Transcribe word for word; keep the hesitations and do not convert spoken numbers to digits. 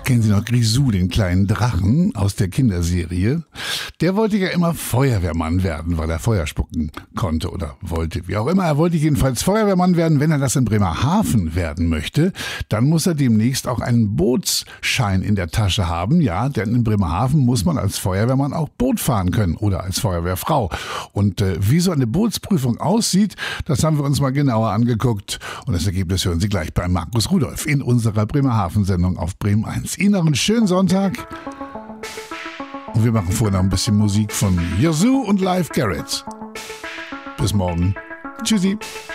Kennen Sie noch Grisou, den kleinen Drachen aus der Kinderserie? Der wollte ja immer Feuerwehrmann werden, weil er Feuer spucken konnte oder wollte. Wie auch immer, er wollte jedenfalls Feuerwehrmann werden. Wenn er das in Bremerhaven werden möchte, dann muss er demnächst auch einen Bootsschein in der Tasche haben. Ja, denn in Bremerhaven muss man als Feuerwehrmann auch Boot fahren können oder als Feuerwehrfrau. Und äh, wie so eine Bootsprüfung aussieht, das haben wir uns mal genauer angeguckt. Und das Ergebnis hören Sie gleich bei Markus Rudolph in unserer Bremerhaven-Sendung auf Bremen eins. Ihnen noch einen schönen Sonntag. Und wir machen vorher noch ein bisschen Musik von Yazoo und Live Garrett. Bis morgen. Tschüssi.